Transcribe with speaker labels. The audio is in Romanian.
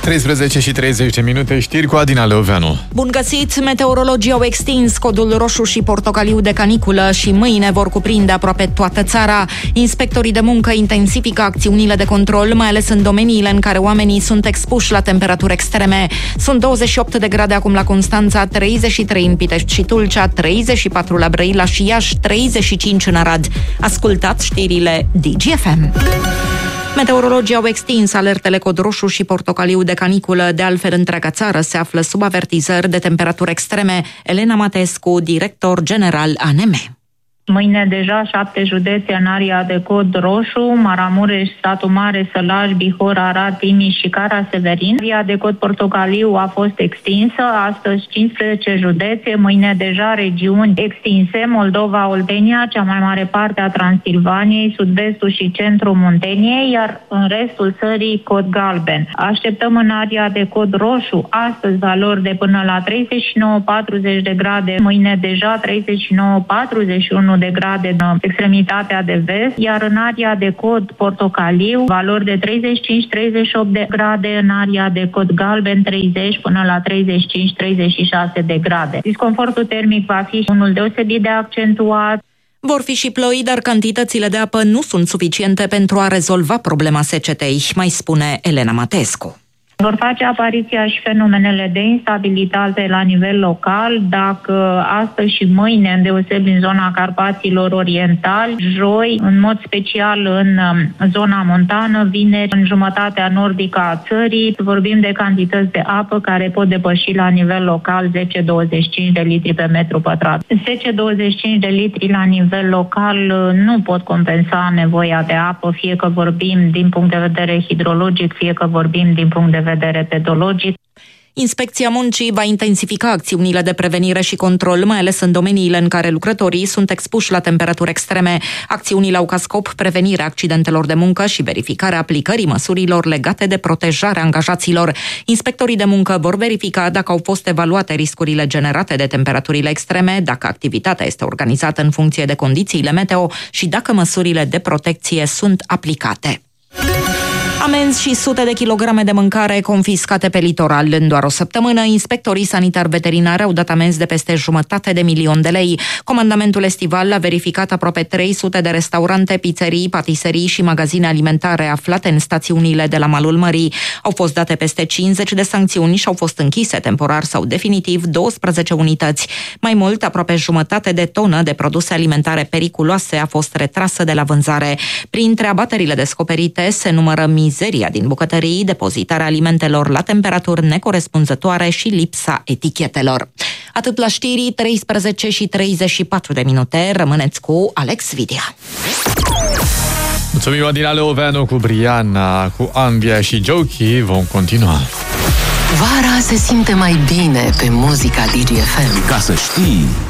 Speaker 1: 13 și 30 de minute, știri cu Adina Leoveanu.
Speaker 2: Bun găsit! Meteorologii au extins codul roșu și portocaliu de caniculă și mâine vor cuprinde aproape toată țara. Inspectorii de muncă intensifică acțiunile de control, mai ales în domeniile în care oamenii sunt expuși la temperaturi extreme. Sunt 28 de grade acum la Constanța, 33 în Pitești și Tulcea, 34 la Brăila și Iași, 35 în Arad. Ascultați știrile DGFM. Meteorologii au extins alertele cod roșu și portocaliu de caniculă. De altfel, întreaga țară se află sub avertizări de temperaturi extreme. Elena Matescu, director general ANM.
Speaker 3: Mâine deja 7 județe în aria de cod roșu: Maramureș, Satu Mare, Sălaj, Bihor, Arad, Timiș și Cara-Severin. Aria de cod portocaliu a fost extinsă, astăzi 15 județe, mâine deja regiuni extinse: Moldova, Oltenia, cea mai mare parte a Transilvaniei, sud-vestul și centrul Munteniei, iar în restul țării cod galben. Așteptăm în aria de cod roșu astăzi valori de până la 39-40 de grade, mâine deja 39-41 de grade în extremitatea de vest, iar în aria de cod portocaliu valori de 35-38 de grade, în aria de cod galben 30 până la 35-36 de grade. Disconfortul termic va fi unul deosebit de accentuat.
Speaker 2: Vor fi și ploi, dar cantitățile de apă nu sunt suficiente pentru a rezolva problema secetei, mai spune Elena Matescu.
Speaker 3: Vor face apariția și fenomenele de instabilitate la nivel local dacă astăzi și mâine, îndeosebi în zona Carpaților Orientali, joi, în mod special în zona montană, vineri, în jumătatea nordică a țării, vorbim de cantități de apă care pot depăși la nivel local 10-25 de litri pe metru pătrat. 10-25 de litri la nivel local nu pot compensa nevoia de apă, fie că vorbim din punct de vedere hidrologic, fie că vorbim din punct de vedere pedologic.
Speaker 2: Inspecția Muncii va intensifica acțiunile de prevenire și control, mai ales în domeniile în care lucrătorii sunt expuși la temperaturi extreme. Acțiunile au ca scop prevenirea accidentelor de muncă și verificarea aplicării măsurilor legate de protejarea angajaților. Inspectorii de muncă vor verifica dacă au fost evaluate riscurile generate de temperaturile extreme, dacă activitatea este organizată în funcție de condițiile meteo și dacă măsurile de protecție sunt aplicate. Amenzi și sute de kilograme de mâncare confiscate pe litoral. În doar o săptămână, inspectorii sanitar-veterinari au dat amenzi de peste 500 de milioane de lei. Comandamentul estival a verificat aproape 300 de restaurante, pizzerii, patiserii și magazine alimentare aflate în stațiunile de la malul mării. Au fost date peste 50 de sancțiuni și au fost închise temporar sau definitiv 12 unități. Mai mult, aproape 1,5 de tonă de produse alimentare periculoase a fost retrasă de la vânzare. Printre abaterile descoperite se numără mizeria din bucătării, depozitarea alimentelor la temperaturi necorespunzătoare și lipsa etichetelor. Atât la știri, 13 și 34 de minute. Rămâneți cu Alex Vidia.
Speaker 1: Mulțumim, Adina Leoveanu, cu Briana, cu Ambia și Joki. Vom continua.
Speaker 4: Vara se simte mai bine pe muzica DGFM.
Speaker 5: Ca să știi...